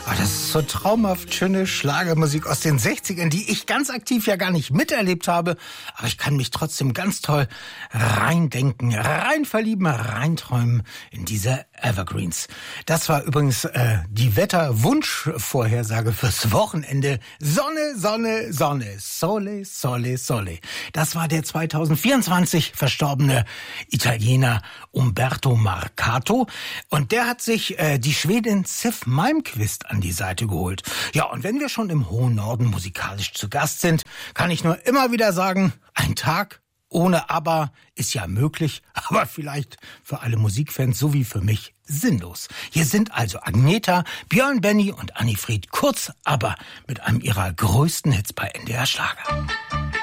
Oh, das ist so traumhaft schöne Schlagermusik aus den 60ern, die ich ganz aktiv ja gar nicht miterlebt habe. Aber ich kann mich trotzdem ganz toll reindenken, reinverlieben, reinträumen in diese Evergreens. Das war übrigens die Wetterwunschvorhersage fürs Wochenende. Sonne, Sonne, Sonne, Sole, Sole, Sole. Das war der 2024 verstorbene Italiener Umberto Marcato. Und der hat sich die Schwedin Siw Malmkvist an die Seite geholt. Ja, und wenn wir schon im hohen Norden musikalisch zu Gast sind, kann ich nur immer wieder sagen, ein Tag ohne ABBA ist ja möglich, aber vielleicht für alle Musikfans so wie für mich sinnlos. Hier sind also Agneta, Björn Benny und Annifried, kurz ABBA, mit einem ihrer größten Hits bei NDR Schlager.